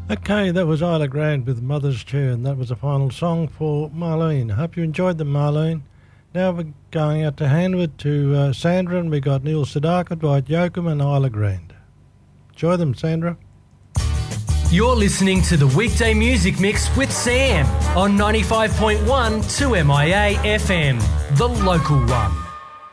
Okay, that was Isla Grande with Mother's Tune. That was the final song for Marlene. Hope you enjoyed them, Marlene. Now we're going out to Hanwood to Sandra, and we got Neil Sedaka, Dwight Yoakam and Isla Grande. Enjoy them, Sandra. You're listening to the Weekday Music Mix with Sam on 95.1 2MIA FM, the local one.